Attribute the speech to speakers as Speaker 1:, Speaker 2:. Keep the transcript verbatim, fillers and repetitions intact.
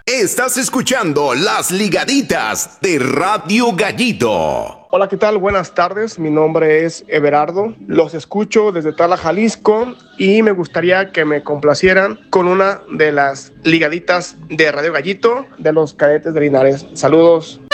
Speaker 1: Estás escuchando las ligaditas de Radio Gallito.
Speaker 2: Hola, ¿qué tal? Buenas tardes. Mi nombre es Everardo. Los escucho desde Tala, Jalisco, y me gustaría que me complacieran con una de las ligaditas de Radio Gallito de los Cadetes de Linares. Saludos.